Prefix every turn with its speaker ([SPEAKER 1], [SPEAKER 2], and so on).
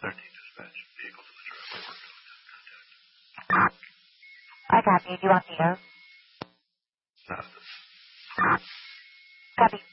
[SPEAKER 1] 13 dispatch. Vehicles in the driveway were contact.
[SPEAKER 2] I copy. Do you want me to?
[SPEAKER 1] Not this.
[SPEAKER 2] Copy.